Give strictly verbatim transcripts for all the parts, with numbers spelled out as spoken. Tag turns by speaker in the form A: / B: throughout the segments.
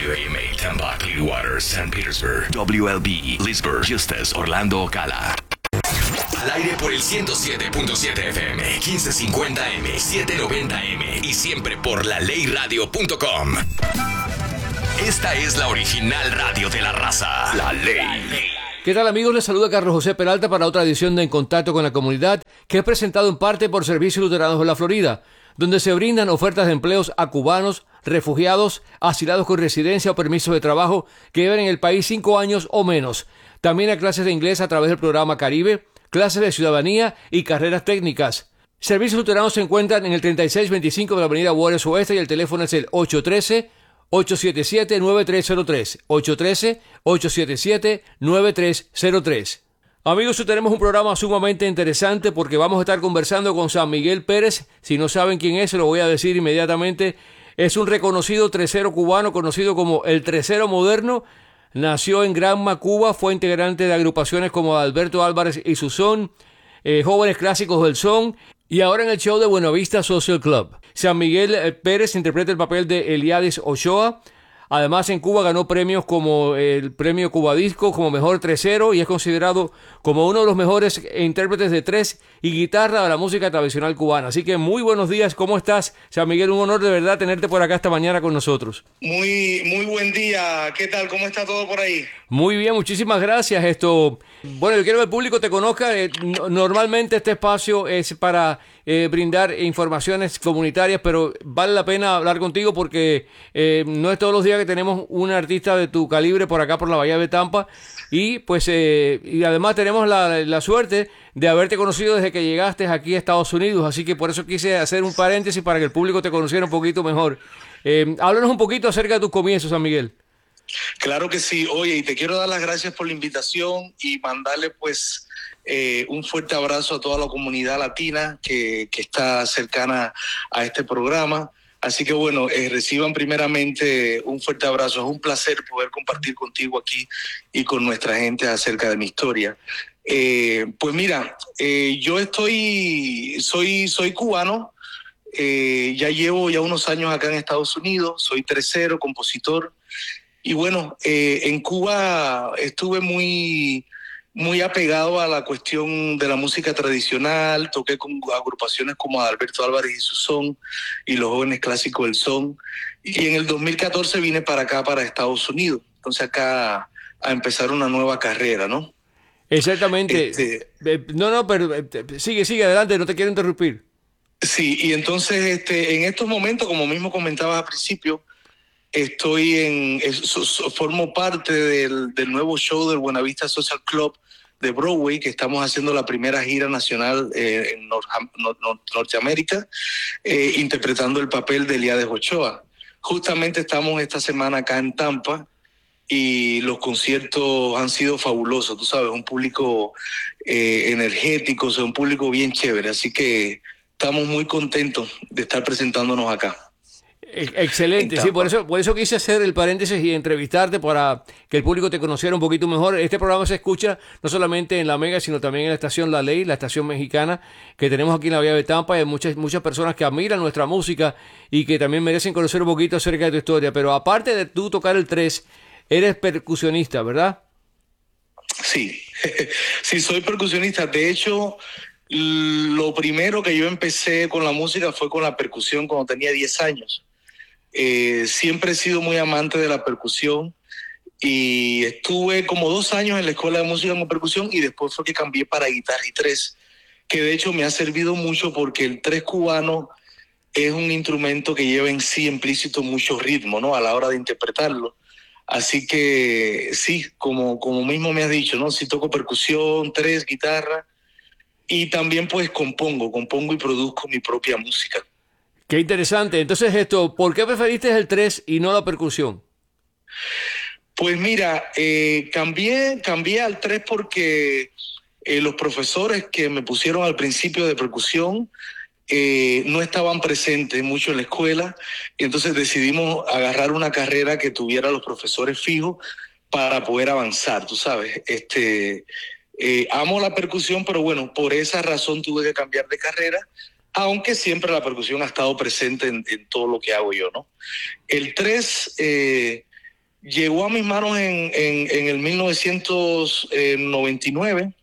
A: W A M A, Tampa, Clearwater, Saint Petersburg. W L B, Leesburg, Eustis, Orlando, Ocala. Al aire por el ciento siete punto siete F M, quince cincuenta M, setecientos noventa M y siempre por la ley radio punto com. Esta es la original radio de la raza, La Ley.
B: ¿Qué tal, amigos? Les saluda Carlos José Peralta para otra edición de En Contacto con la Comunidad, que es presentado en parte por Servicios Luteranos de la Florida, donde se brindan ofertas de empleos a cubanos, refugiados, asilados con residencia o permisos de trabajo que lleven en el país cinco años o menos. También hay clases de inglés a través del programa Caribe, clases de ciudadanía y carreras técnicas. Servicios Luteranos se encuentran en el treinta y seis veinticinco de la avenida Juárez Oeste y el teléfono es el ocho uno tres, ocho siete siete, nueve tres cero tres, ocho uno tres, ocho siete siete, nueve tres cero tres. Amigos, hoy tenemos un programa sumamente interesante porque vamos a estar conversando con San Miguel Pérez. Si no saben quién es, se lo voy a decir inmediatamente. Es un reconocido trecero cubano, conocido como el trecero moderno. Nació en Granma, Cuba, fue integrante de agrupaciones como Alberto Álvarez y su son, eh, Jóvenes Clásicos del Son, y ahora en el show de Buenavista Social Club. San Miguel Pérez interpreta el papel de Eliades Ochoa. Además, en Cuba ganó premios como el premio Cuba Disco como mejor trecero y es considerado como uno de los mejores intérpretes de tres y guitarra de la música tradicional cubana. Así que muy buenos días, ¿cómo estás, San Miguel? Un honor de verdad tenerte por acá esta mañana con nosotros.
C: Muy, muy buen día. ¿Qué tal? ¿Cómo está todo por ahí?
B: Muy bien, muchísimas gracias. Esto, bueno, yo quiero que el público te conozca. Eh, normalmente este espacio es para eh, brindar informaciones comunitarias, pero vale la pena hablar contigo porque eh, no es todos los días que tenemos un artista de tu calibre por acá por la Bahía de Tampa y pues eh, y además tenemos la, la suerte de haberte conocido desde que llegaste aquí a Estados Unidos, así que por eso quise hacer un paréntesis para que el público te conociera un poquito mejor. Eh, háblanos un poquito acerca de tus comienzos, San Miguel.
C: Claro que sí. Oye, y te quiero dar las gracias por la invitación y mandarle pues eh, un fuerte abrazo a toda la comunidad latina que, que está cercana a este programa. Así que bueno, eh, reciban primeramente un fuerte abrazo. Es un placer poder compartir contigo aquí y con nuestra gente acerca de mi historia. Eh, pues mira, eh, yo estoy, soy, soy cubano. Eh, ya llevo ya unos años acá en Estados Unidos. Soy trecero, compositor. Y bueno, eh, en Cuba estuve muy, muy apegado a la cuestión de la música tradicional. Toqué con agrupaciones como Alberto Álvarez y su son y los Jóvenes Clásicos del Son. Y en el dos mil catorce vine para acá, para Estados Unidos. Entonces acá a empezar una nueva carrera, ¿no?
B: Exactamente. Este... No, no, pero sigue, sigue adelante, no te quiero interrumpir.
C: Sí, y entonces este, en estos momentos, como mismo comentabas al principio, Estoy en, formo parte del, del nuevo show del Buenavista Social Club de Broadway, que estamos haciendo la primera gira nacional eh, en Nor- Nor- Nor- Norteamérica, eh, interpretando el papel de Eliades Ochoa. Justamente estamos esta semana acá en Tampa y los conciertos han sido fabulosos, tú sabes, un público eh, energético, o sea, un público bien chévere, así que estamos muy contentos de estar presentándonos acá.
B: Excelente, sí, por eso, por eso quise hacer el paréntesis y entrevistarte para que el público te conociera un poquito mejor. Este programa se escucha no solamente en la Mega, sino también en la estación La Ley, la estación mexicana que tenemos aquí en la Bahía de Tampa. Hay muchas, muchas personas que admiran nuestra música y que también merecen conocer un poquito acerca de tu historia. Pero aparte de tú tocar el tres, eres percusionista, ¿verdad?
C: Sí, sí, soy percusionista. De hecho, lo primero que yo empecé con la música fue con la percusión cuando tenía diez años. Eh, siempre he sido muy amante de la percusión y estuve como dos años en la escuela de música con percusión y después fue que cambié para guitarra y tres, que de hecho me ha servido mucho porque el tres cubano es un instrumento que lleva en sí implícito mucho ritmo, ¿no? A la hora de interpretarlo. Así que sí, como, como mismo me has dicho, ¿no? Sí toco percusión, tres, guitarra y también pues compongo, compongo y produzco mi propia música.
B: Qué interesante. Entonces, esto, ¿por qué preferiste el tres y no la percusión?
C: Pues mira, eh, cambié, cambié al tres porque eh, los profesores que me pusieron al principio de percusión eh, no estaban presentes mucho en la escuela, y entonces decidimos agarrar una carrera que tuviera los profesores fijos para poder avanzar, tú sabes. Este, eh, amo la percusión, pero bueno, por esa razón tuve que cambiar de carrera, aunque siempre la percusión ha estado presente en, en todo lo que hago yo, ¿no? El tres, eh, llegó a mis manos en, en, en el mil novecientos noventa y nueve,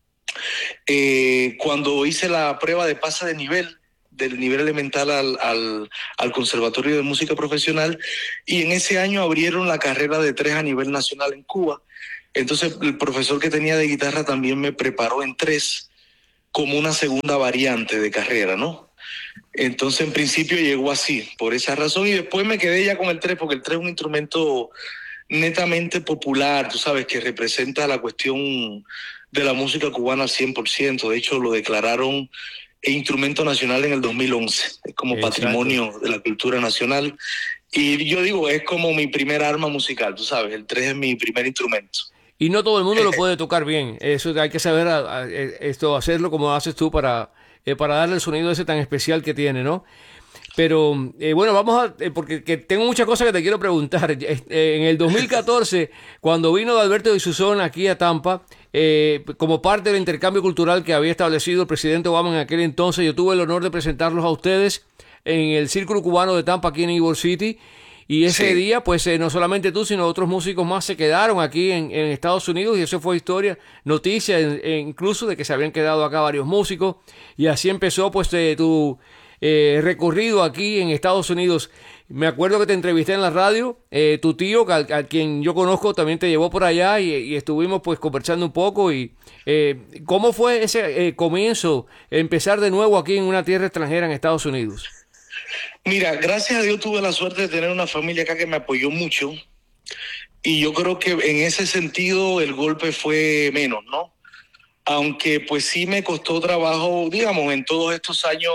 C: eh, cuando hice la prueba de pase de nivel, del nivel elemental al, al, al Conservatorio de Música Profesional, y en ese año abrieron la carrera de tres a nivel nacional en Cuba. Entonces el profesor que tenía de guitarra también me preparó en tres como una segunda variante de carrera, ¿no? Entonces en principio llegó así, por esa razón, y después me quedé ya con el tres, porque el tres es un instrumento netamente popular, tú sabes, que representa la cuestión de la música cubana al cien por ciento. De hecho, lo declararon instrumento nacional en el dos mil once, es como Exacto. Patrimonio de la cultura nacional. Y yo digo, es como mi primer arma musical, tú sabes, el tres es mi primer instrumento.
B: Y no todo el mundo lo puede tocar bien, eso hay que saber a, a, esto, hacerlo como haces tú para, eh, para darle el sonido ese tan especial que tiene, ¿no? Pero eh, bueno, vamos a, eh, porque que tengo muchas cosas que te quiero preguntar. Eh, en el dos mil catorce, cuando vino Alberto de Susón aquí a Tampa, eh, como parte del intercambio cultural que había establecido el presidente Obama en aquel entonces, yo tuve el honor de presentarlos a ustedes en el Círculo Cubano de Tampa, aquí en Ybor City. Y ese sí. día, pues eh, no solamente tú, sino otros músicos más se quedaron aquí en, en Estados Unidos, y eso fue historia, noticia, en, en incluso de que se habían quedado acá varios músicos, y así empezó pues eh, tu eh, recorrido aquí en Estados Unidos. Me acuerdo que te entrevisté en la radio, eh, tu tío, a, a quien yo conozco, también te llevó por allá, y, y estuvimos pues conversando un poco. Y eh, ¿cómo fue ese eh, comienzo, empezar de nuevo aquí en una tierra extranjera en Estados Unidos?
C: Mira, gracias a Dios tuve la suerte de tener una familia acá que me apoyó mucho, y yo creo que en ese sentido el golpe fue menos, ¿no? Aunque pues sí me costó trabajo, digamos, en todos estos años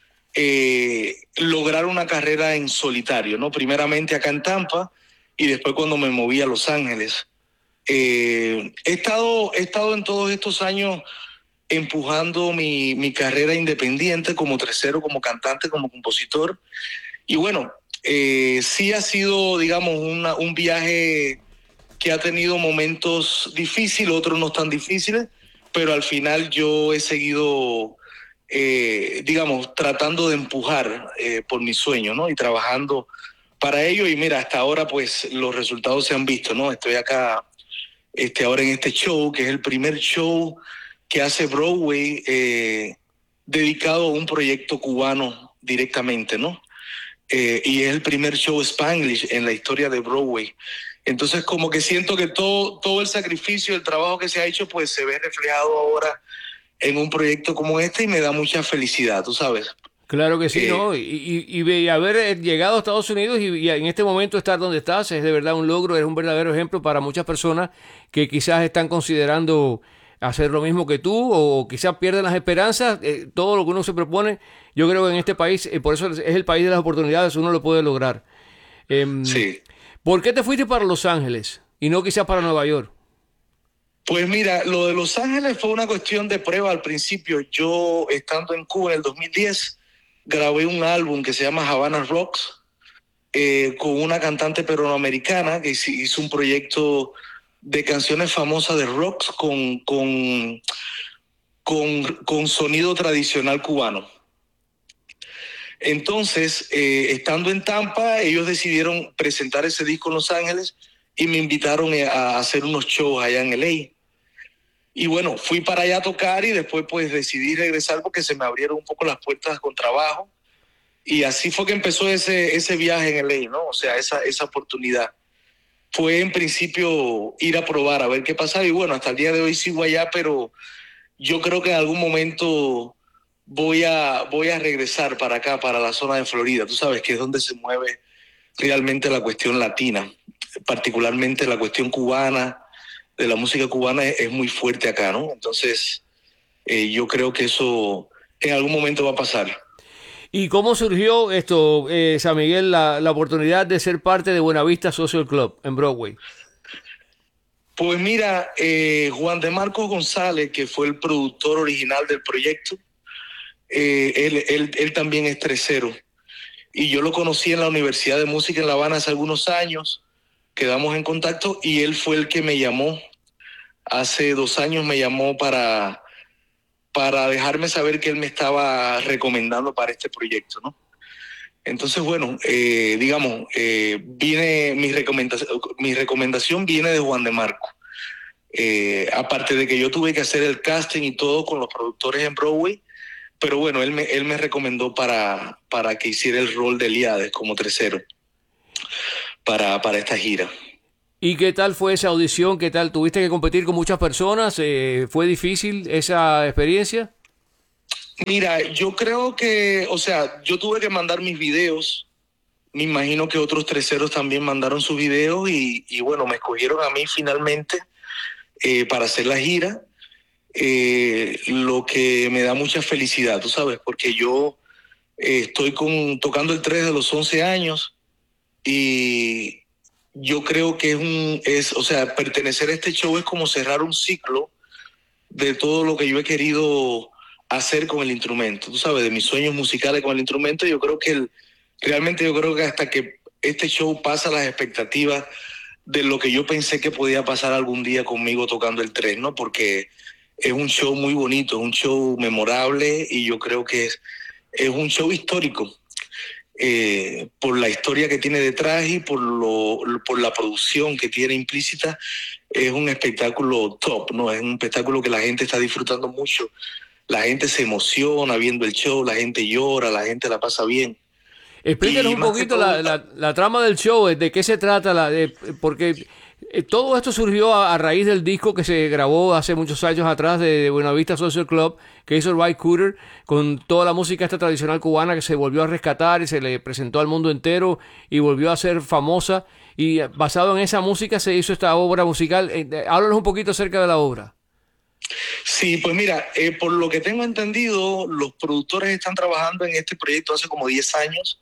C: eh, lograr una carrera en solitario, ¿no? Primeramente acá en Tampa y después cuando me moví a Los Ángeles. Eh, he estado, he estado en todos estos años empujando mi, mi carrera independiente como tercero, como cantante, como compositor. Y bueno, eh, sí ha sido, digamos, una, un viaje que ha tenido momentos difíciles, otros no tan difíciles, pero al final yo he seguido, eh, digamos, tratando de empujar eh, por mi sueño, ¿no? Y trabajando para ello. Y mira, hasta ahora pues los resultados se han visto, ¿no? Estoy acá este, ahora en este show, que es el primer show que hace Broadway eh, dedicado a un proyecto cubano directamente, ¿no? Eh, y es el primer show Spanglish en la historia de Broadway. Entonces como que siento que todo, todo el sacrificio, el trabajo que se ha hecho, pues se ve reflejado ahora en un proyecto como este, y me da mucha felicidad, tú sabes.
B: Claro que sí, eh, ¿no? Y, y, y haber llegado a Estados Unidos y, y en este momento estar donde estás es de verdad un logro, es un verdadero ejemplo para muchas personas que quizás están considerando hacer lo mismo que tú, o quizás pierden las esperanzas. Eh, todo lo que uno se propone, yo creo que en este país, eh, por eso es el país de las oportunidades, uno lo puede lograr. Eh,
C: sí.
B: ¿Por qué te fuiste para Los Ángeles y no quizás para Nueva York?
C: Pues mira, lo de Los Ángeles fue una cuestión de prueba al principio. Yo, estando en Cuba en el dos mil diez, grabé un álbum que se llama Havana Rocks, eh, con una cantante peruanoamericana que hizo un proyecto de canciones famosas de rocks con, con, con, con sonido tradicional cubano. Entonces, eh, estando en Tampa, ellos decidieron presentar ese disco en Los Ángeles y me invitaron a hacer unos shows allá en L A. Y bueno, fui para allá a tocar, y después pues decidí regresar porque se me abrieron un poco las puertas con trabajo. Y así fue que empezó ese, ese viaje en L A, ¿no? O sea, esa, esa oportunidad. Fue en principio ir a probar, a ver qué pasaba. Y bueno, hasta el día de hoy sigo allá, pero yo creo que en algún momento voy a, voy a regresar para acá, para la zona de Florida. Tú sabes que es donde se mueve realmente la cuestión latina, particularmente la cuestión cubana, de la música cubana es, es muy fuerte acá, ¿no? Entonces, eh, yo creo que eso en algún momento va a pasar.
B: ¿Y cómo surgió esto, eh, San Miguel, la, la oportunidad de ser parte de Buenavista Social Club en Broadway?
C: Pues mira, eh, Juan de Marcos González, que fue el productor original del proyecto, eh, él, él, él también es tresero. Y yo lo conocí en la Universidad de Música en La Habana hace algunos años, quedamos en contacto, y él fue el que me llamó, hace dos años me llamó para... para dejarme saber que él me estaba recomendando para este proyecto, ¿no? Entonces, bueno, eh, digamos, eh, viene mi recomendación, mi recomendación viene de Juan de Marco. Eh, aparte de que yo tuve que hacer el casting y todo con los productores en Broadway, pero bueno, él me, él me recomendó para, para que hiciera el rol de Eliades como tercero para, para esta gira.
B: ¿Y qué tal fue esa audición? ¿Qué tal? ¿Tuviste que competir con muchas personas? Eh, ¿Fue difícil esa experiencia?
C: Mira, yo creo que, o sea, yo tuve que mandar mis videos. Me imagino que otros terceros también mandaron sus videos y, y bueno, me escogieron a mí finalmente eh, para hacer la gira, eh, lo que me da mucha felicidad, tú sabes, porque yo eh, estoy con, tocando el tres de los once años y yo creo que es un, es, o sea, pertenecer a este show es como cerrar un ciclo de todo lo que yo he querido hacer con el instrumento, tú sabes, de mis sueños musicales con el instrumento. Yo creo que el, realmente yo creo que hasta que este show pasa las expectativas de lo que yo pensé que podía pasar algún día conmigo tocando el tres, ¿no? Porque es un show muy bonito, es un show memorable y yo creo que es, es un show histórico eh, por la historia que tiene detrás y por, lo, por la producción que tiene implícita. Es un espectáculo top, ¿no? Es un espectáculo que la gente está disfrutando mucho. La gente se emociona viendo el show, la gente llora, la gente la pasa bien.
B: Explícanos
C: Y
B: un
C: más
B: poquito
C: que todo,
B: la, la, la trama del show, de qué se trata, la, de, porque eh, todo esto surgió a, a raíz del disco que se grabó hace muchos años atrás de Buenavista Social Club, que hizo Ry Cooder, con toda la música esta tradicional cubana que se volvió a rescatar y se le presentó al mundo entero y volvió a ser famosa, y basado en esa música se hizo esta obra musical. Eh, háblanos un poquito acerca de la obra.
C: Sí, pues mira, eh, por lo que tengo entendido, los productores están trabajando en este proyecto hace como diez años.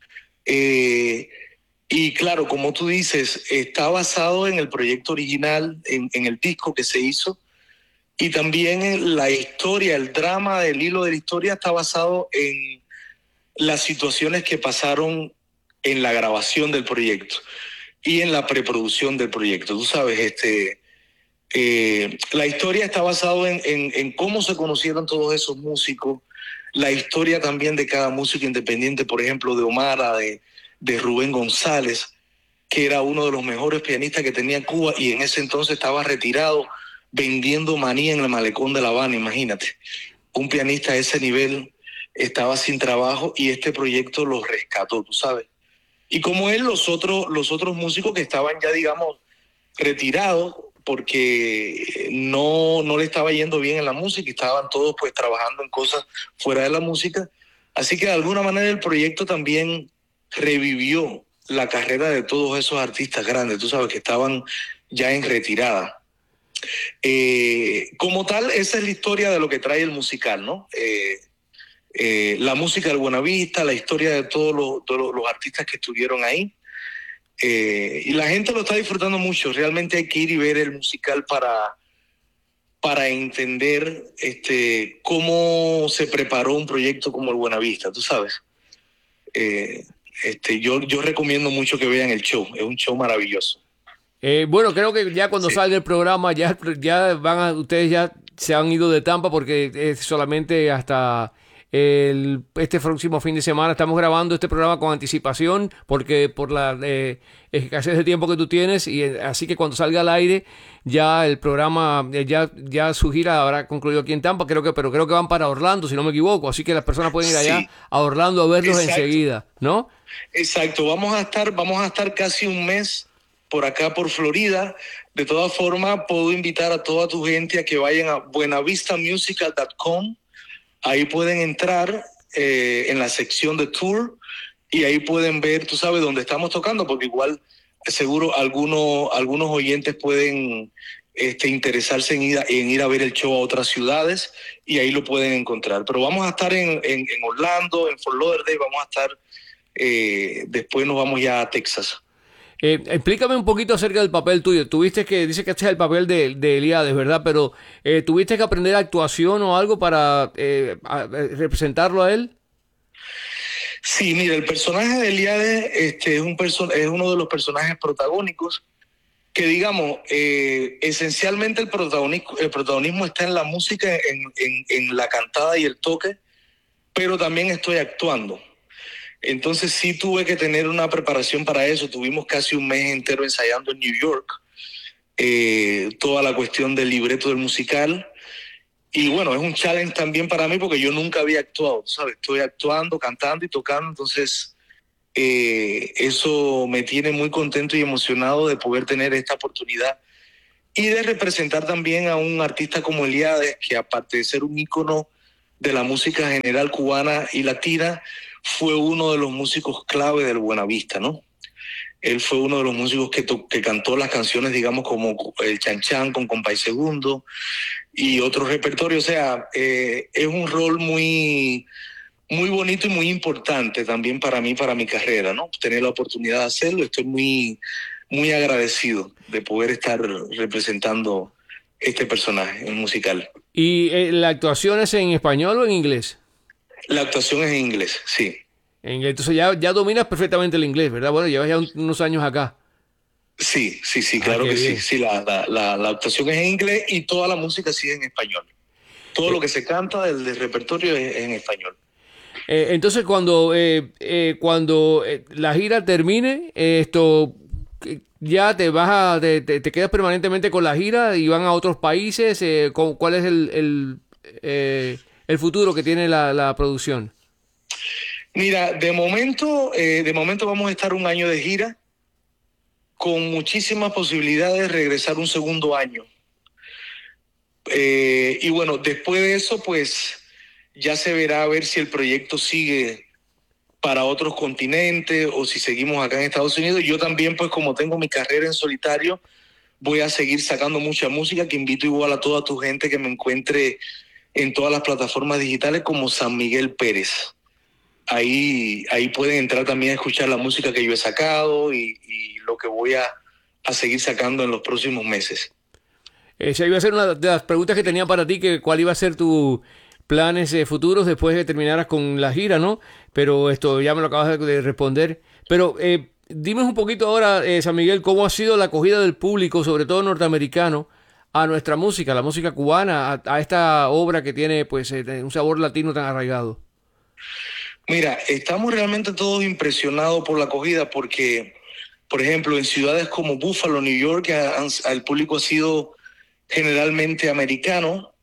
C: Eh, y claro, como tú dices, está basado en el proyecto original, en, en el disco que se hizo, y también en la historia, el drama del hilo de la historia está basado en las situaciones que pasaron en la grabación del proyecto y en la preproducción del proyecto. Tú sabes, este... Eh, la historia está basada en, en, en cómo se conocieron todos esos músicos, la historia también de cada músico independiente, por ejemplo, de Omara, de, de Rubén González, que era uno de los mejores pianistas que tenía Cuba y en ese entonces estaba retirado vendiendo maní en el malecón de La Habana, imagínate. Un pianista a ese nivel estaba sin trabajo y este proyecto lo rescató, tú sabes. Y como él, los otros, los otros músicos que estaban ya, digamos, retirados, porque no, no le estaba yendo bien en la música y estaban todos pues trabajando en cosas fuera de la música. Así que de alguna manera el proyecto también revivió la carrera de todos esos artistas grandes, tú sabes, que estaban ya en retirada. Eh, como tal, esa es la historia de lo que trae el musical, ¿no? Eh, eh, la música del Buenavista, la historia de todos los, todos los artistas que estuvieron ahí. Eh, y la gente lo está disfrutando mucho. Realmente hay que ir y ver el musical para, para entender este, cómo se preparó un proyecto como el Buenavista, tú sabes. Eh, este, yo, yo recomiendo mucho que vean el show, es un show maravilloso.
B: Eh, bueno, creo que ya cuando
C: Sí.
B: salga el programa, ya, ya van a, ustedes ya se han ido de Tampa porque es solamente hasta el, este próximo fin de semana. Estamos grabando este programa con anticipación porque por la eh, escasez de tiempo que tú tienes, y eh, así que cuando salga al aire ya el programa, eh, ya, ya su gira habrá concluido aquí en Tampa, creo que, pero creo que van para Orlando, si no me equivoco, así que las personas pueden ir allá
C: Sí.
B: a Orlando a verlos
C: Exacto.
B: enseguida, ¿no?
C: Exacto, vamos a estar, vamos a estar casi un mes por acá por Florida. De todas formas, puedo invitar a toda tu gente a que vayan a buenavista musical punto com. Ahí pueden entrar eh, en la sección de tour y ahí pueden ver, tú sabes, dónde estamos tocando, porque igual seguro algunos, algunos oyentes pueden este, interesarse en ir, a, en ir a ver el show a otras ciudades y ahí lo pueden encontrar. Pero vamos a estar en, en, en Orlando, en Fort Lauderdale, vamos a estar, eh, después nos vamos ya a Texas.
B: Eh, explícame un poquito acerca del papel tuyo. Tuviste que, dice que este es el papel de, de Eliades, ¿verdad? Pero eh, ¿tuviste que aprender actuación o algo para eh, a, a representarlo a él?
C: Sí, mira, el personaje de Eliades este, es, un perso- es uno de los personajes protagónicos que, digamos, eh, esencialmente el protagonismo, el protagonismo está en la música, en, en, en la cantada y el toque, pero también estoy actuando. Entonces sí tuve que tener una preparación para eso. Tuvimos casi un mes entero ensayando en New York, eh, toda la cuestión del libreto del musical. Y bueno, es un challenge también para mí porque yo nunca había actuado, ¿sabes? Estoy actuando, cantando y tocando, entonces eh, eso me tiene muy contento y emocionado de poder tener esta oportunidad y de representar también a un artista como Eliades, que aparte de ser un ícono de la música general cubana y latina, fue uno de los músicos clave del Buenavista, ¿no? Él fue uno de los músicos que, to- que cantó las canciones, digamos, como el Chan Chan con Compay Segundo y otros repertorios. O sea, eh, es un rol muy, muy bonito y muy importante también para mí, para mi carrera, ¿no? Tener la oportunidad de hacerlo. Estoy muy, muy agradecido de poder estar representando este personaje musical.
B: ¿Y eh, la actuación es en español o en inglés?
C: La actuación es en inglés, sí.
B: En inglés. Entonces ya, ya dominas perfectamente el inglés, ¿verdad? Bueno, llevas ya un- unos años acá.
C: Sí, sí, sí,
B: Ah,
C: claro
B: qué
C: que sí.
B: bien.
C: Sí, la, la, la, la actuación es en inglés y toda la música sí es en español. Todo
B: Eh,
C: lo que se canta del, del repertorio es, es en español.
B: eh, entonces cuando, eh, eh, cuando eh, la gira termine, eh, esto eh, ya te vas a, te, te- te quedas permanentemente con la gira y van a otros países. Eh, ¿cu- ¿cuál es el, el, eh, el futuro que tiene la, la producción?
C: Mira, de momento, eh, de momento vamos a estar un año de gira con muchísimas posibilidades de regresar un segundo año. Eh, y bueno, después de eso, pues ya se verá a ver si el proyecto sigue para otros continentes o si seguimos acá en Estados Unidos. Yo también, pues como tengo mi carrera en solitario, voy a seguir sacando mucha música, que invito igual a toda tu gente que me encuentre en todas las plataformas digitales como San Miguel Pérez. Ahí, ahí pueden entrar también a escuchar la música que yo he sacado y, y lo que voy a, a seguir sacando en los próximos meses.
B: Esa iba a ser una de las preguntas que tenía para ti, que cuál iba a ser tu planes eh, futuros después de que terminaras con la gira, ¿no? Pero esto ya me lo acabas de, de responder. Pero eh, dime un poquito ahora, eh, San Miguel, cómo ha sido la acogida del público, sobre todo norteamericano, a nuestra música, la música cubana, a, a esta obra que tiene pues eh, un sabor latino tan arraigado.
C: Mira, estamos realmente todos impresionados por la acogida porque, por ejemplo, en ciudades como Buffalo, New York, han- el público ha sido generalmente americano.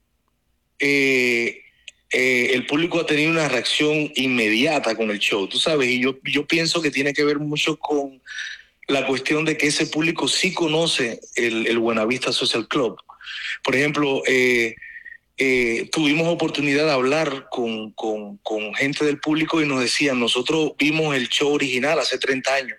C: eh, eh, el público ha tenido una reacción inmediata con el show, tú sabes, y yo, yo pienso que tiene que ver mucho con la cuestión de que ese público sí conoce el, el Buenavista Social Club. Por ejemplo, eh, eh, tuvimos oportunidad de hablar con, con, con gente del público y nos decían, nosotros vimos el show original hace treinta años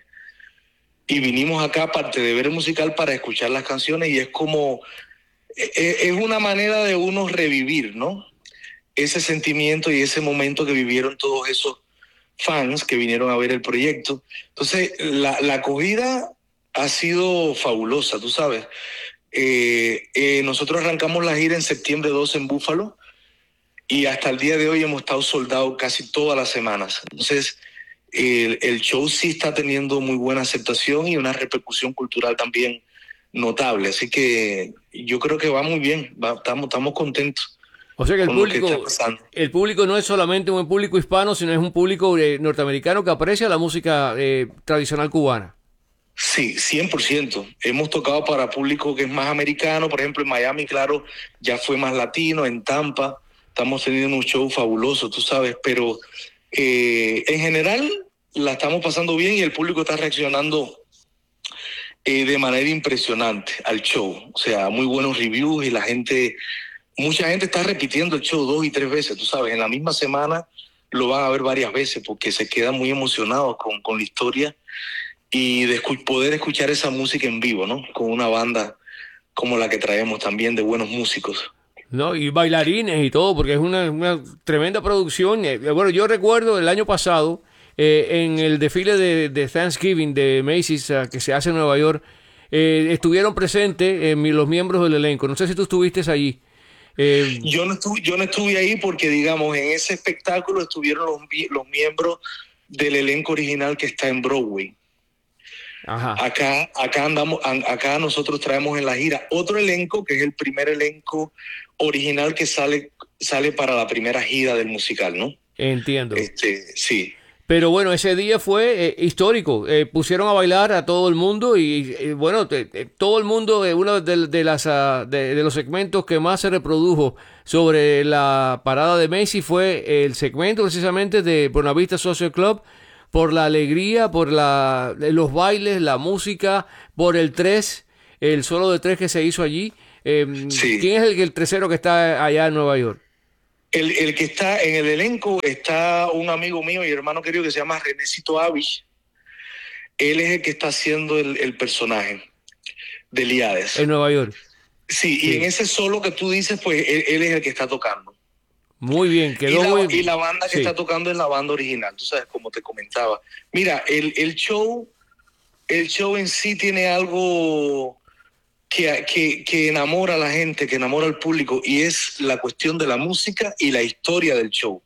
C: y vinimos acá, aparte de ver el musical, para escuchar las canciones y es como, eh, es una manera de uno revivir, ¿no? Ese sentimiento y ese momento que vivieron todos esos fans que vinieron a ver el proyecto. Entonces, la, la acogida ha sido fabulosa, tú sabes. Eh, eh, nosotros arrancamos la gira en septiembre doce en Búfalo y hasta el día de hoy hemos estado soldados casi todas las semanas. Entonces, el, el show sí está teniendo muy buena aceptación y una repercusión cultural también notable. Así que yo creo que va muy bien, va, estamos, estamos contentos
B: O sea que el
C: con lo que está
B: público,
C: pasando.
B: el público no es solamente un público hispano, sino es un público eh, norteamericano que aprecia la música eh, tradicional cubana.
C: Sí, cien por ciento. Hemos tocado para público que es más americano, por ejemplo en Miami, claro, ya fue más latino, en Tampa estamos teniendo un show fabuloso, tú sabes, pero eh, en general la estamos pasando bien y el público está reaccionando eh, de manera impresionante al show. O sea, muy buenos reviews y la gente, mucha gente está repitiendo el show dos y tres veces, tú sabes, en la misma semana lo van a ver varias veces porque se quedan muy emocionados con, con la historia y de escu- poder escuchar esa música en vivo, ¿no? Con una banda como la que traemos también de buenos músicos.
B: ¿No? Y bailarines y todo, porque es una, una tremenda producción. Eh, bueno, yo recuerdo el año pasado, eh, en el desfile de, de Thanksgiving de Macy's, eh, que se hace en Nueva York, eh, estuvieron presentes eh, mi- los miembros del elenco. No sé si tú estuviste allí. Eh,
C: Yo no estuve, yo no estuve ahí porque, digamos, en ese espectáculo estuvieron los, mi- los miembros del elenco original que está en Broadway.
B: ajá.
C: Acá, acá andamos, an- acá nosotros traemos en la gira otro elenco que es el primer elenco original que sale, sale para la primera gira del musical, ¿no?
B: Entiendo.
C: Este, sí.
B: Pero bueno, ese día fue eh, histórico. Eh, pusieron a bailar a todo el mundo y, y bueno, te, te, todo el mundo, eh, uno de, de, las, uh, de, de los segmentos que más se reprodujo sobre la parada de Macy fue el segmento precisamente de Buenavista Social Club, por la alegría, por la, los bailes, la música, por el tres, el solo de tres que se hizo allí. Eh,
C: Sí.
B: ¿Quién es el, el tercero que está allá en Nueva York?
C: El, el que está en el elenco está un amigo mío y hermano querido que se llama Renecito Avish. Él es el que está haciendo el, el personaje de Eliades.
B: En Nueva York.
C: Sí,
B: Sí.
C: y en ese solo que tú dices, pues él, él es el que está tocando.
B: Muy bien,
C: Y
B: quedó
C: la,
B: muy...
C: y la banda que
B: sí.
C: está tocando es la banda original, tú sabes, como te comentaba. Mira, el, el show, el show en sí tiene algo que, que, que enamora a la gente, que enamora al público, y es la cuestión de la música y la historia del show.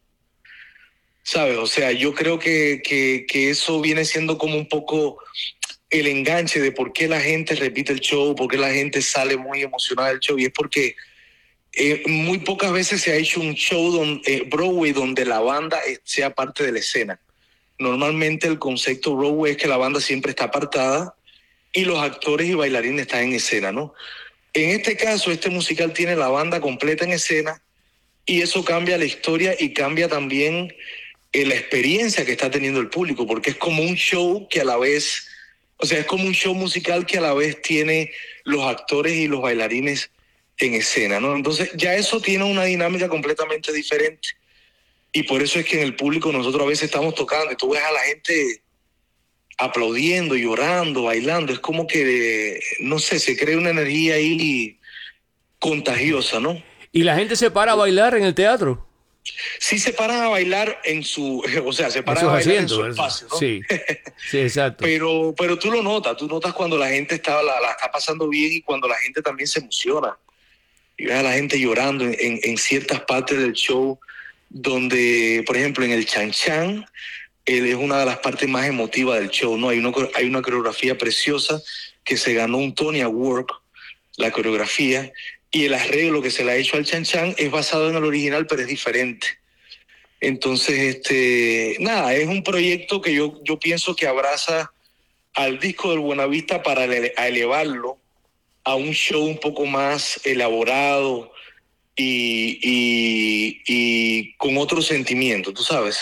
C: ¿Sabes? O sea, yo creo que, que, que eso viene siendo como un poco el enganche de por qué la gente repite el show, por qué la gente sale muy emocionada del show, y es porque eh, muy pocas veces se ha hecho un show donde, eh, Broadway donde la banda sea parte de la escena. Normalmente el concepto Broadway es que la banda siempre está apartada y los actores y bailarines están en escena, ¿no? En este caso, este musical tiene la banda completa en escena y eso cambia la historia y cambia también eh, la experiencia que está teniendo el público, porque es como un show que a la vez, o sea, es como un show musical que a la vez tiene los actores y los bailarines en escena, ¿no? Entonces ya eso tiene una dinámica completamente diferente y por eso es que en el público nosotros a veces estamos tocando y tú ves a la gente aplaudiendo, llorando, bailando, es como que, no sé, se crea una energía ahí contagiosa, ¿no?
B: ¿Y la gente se para a bailar en el teatro?
C: Sí se paran a bailar en su, o sea, se paran
B: Esos
C: a bailar
B: asientos,
C: en su
B: ¿verdad?
C: espacio, ¿no?
B: Sí, sí, exacto.
C: Pero, pero tú lo notas, tú notas cuando la gente está, la, la está pasando bien y cuando la gente también se emociona. Y ves a la gente llorando en, en, en ciertas partes del show donde, por ejemplo, en el Chan Chan, él es una de las partes más emotivas del show, ¿no? Hay una, hay una coreografía preciosa que se ganó un Tony Award, la coreografía, y el arreglo que se le ha hecho al Chan Chan es basado en el original, pero es diferente. Entonces, este, nada, es un proyecto que yo, yo pienso que abraza al disco del Buenavista para ele- a elevarlo a un show un poco más elaborado y, y, y con otro sentimiento, tú sabes.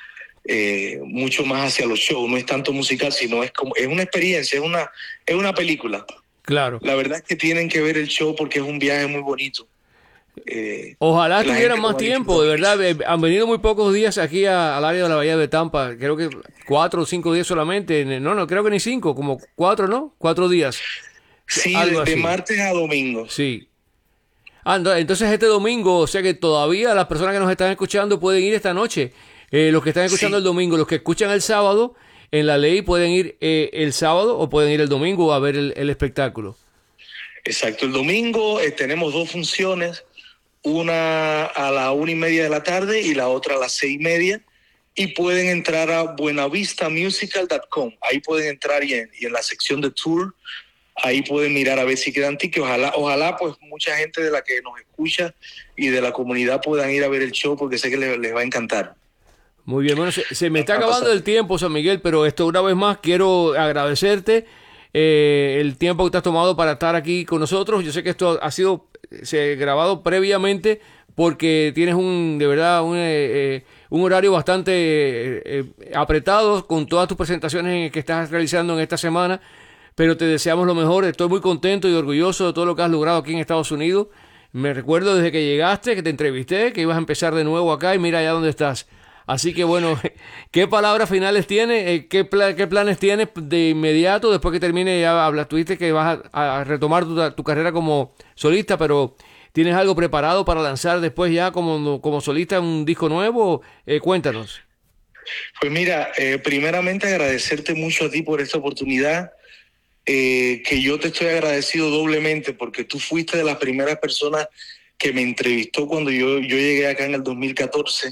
C: Eh, mucho más hacia los shows, no es tanto musical, sino es como es una experiencia, es una, es una película.
B: Claro.
C: La verdad es que tienen que ver el show porque es un viaje muy bonito. Eh,
B: Ojalá
C: la
B: tuvieran
C: gente
B: más
C: lo va a
B: tiempo, de
C: disfrutar.
B: verdad. eh, Han venido muy pocos días aquí a- al área de la Bahía de Tampa. Creo que cuatro o cinco días solamente. No, no, creo que ni cinco, como cuatro, ¿no? Cuatro días.
C: Sí,
B: Algo
C: de, de
B: así.
C: martes a domingo.
B: Sí. Ah, no, entonces este domingo, o sea que todavía las personas que nos están escuchando pueden ir esta noche. Eh, los que están escuchando
C: Sí.
B: el domingo, los que escuchan el sábado, en la ley pueden ir eh, el sábado o pueden ir el domingo a ver el, el espectáculo.
C: Exacto, el domingo eh, tenemos dos funciones, una a la una y media de la tarde y la otra a las seis y media, y pueden entrar a buenavista musical punto com, ahí pueden entrar y en, y en la sección de tour, ahí pueden mirar a ver si quedan tickets, ojalá, ojalá pues mucha gente de la que nos escucha y de la comunidad puedan ir a ver el show porque sé que les, les va a encantar.
B: Muy bien, bueno, se, se me está
C: Va a
B: acabando
C: pasar.
B: el tiempo, San Miguel, pero esto una vez más quiero agradecerte eh, el tiempo que te has tomado para estar aquí con nosotros. Yo sé que esto ha sido se, grabado previamente porque tienes un, de verdad, un, eh, eh, un horario bastante eh, eh, apretado con todas tus presentaciones que estás realizando en esta semana, pero te deseamos lo mejor. Estoy muy contento y orgulloso de todo lo que has logrado aquí en Estados Unidos. Me recuerdo desde que llegaste, que te entrevisté, que ibas a empezar de nuevo acá y mira ya dónde estás. Así que bueno, ¿qué palabras finales tienes? ¿Qué, pla ¿Qué planes tienes de inmediato después que termine? Ya hablas, tuviste que vas a, a retomar tu, tu carrera como solista, pero ¿tienes algo preparado para lanzar después ya como, como solista un disco nuevo? Eh, cuéntanos.
C: Pues mira, eh, primeramente agradecerte mucho a ti por esta oportunidad, eh, que yo te estoy agradecido doblemente porque tú fuiste de las primeras personas que me entrevistó cuando yo, yo llegué acá en el dos mil catorce.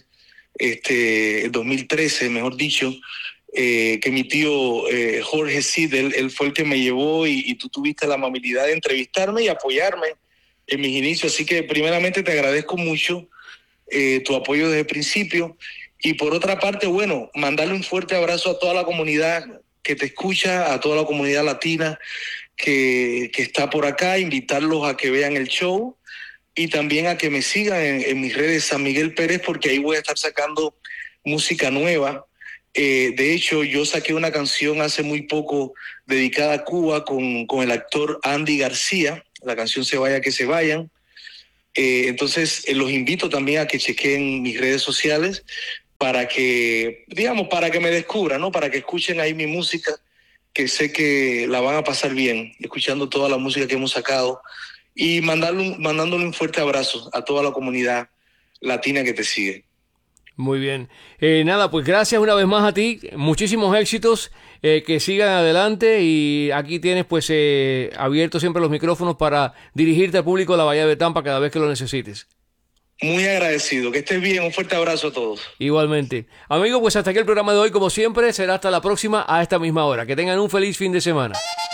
C: Este, el dos mil trece, mejor dicho, eh, que mi tío eh, Jorge Cid, él, él fue el que me llevó y, y tú tuviste la amabilidad de entrevistarme y apoyarme en mis inicios. Así que primeramente te agradezco mucho eh, tu apoyo desde el principio Y por otra parte, bueno, mandarle un fuerte abrazo a toda la comunidad que te escucha, a toda la comunidad latina que, que está por acá, invitarlos a que vean el show y también a que me sigan en, en mis redes San Miguel Pérez, porque ahí voy a estar sacando música nueva. Eh, de hecho, yo saqué una canción hace muy poco dedicada a Cuba con, con el actor Andy García. La canción Se Vaya Que Se Vayan. Eh, entonces, eh, los invito también a que chequen mis redes sociales para que, digamos, para que me descubran, ¿no? Para que escuchen ahí mi música, que sé que la van a pasar bien, escuchando toda la música que hemos sacado y mandarle un, mandándole un fuerte abrazo a toda la comunidad latina que te sigue.
B: Muy bien. Eh, nada, pues gracias una vez más a ti. Muchísimos éxitos, eh, que sigan adelante y aquí tienes pues eh, abiertos siempre los micrófonos para dirigirte al público de la Bahía de Tampa cada vez que lo necesites.
C: Muy agradecido. Que estés bien. Un fuerte abrazo a todos.
B: Igualmente. Amigos, pues hasta aquí el programa de hoy. Como siempre, será hasta la próxima a esta misma hora. Que tengan un feliz fin de semana.